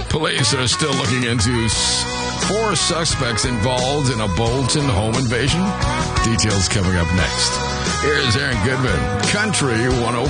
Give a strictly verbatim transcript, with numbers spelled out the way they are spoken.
Police are still looking into s- four suspects involved in a Bolton home invasion. Details coming up next. Here's Aaron Goodman, Country one oh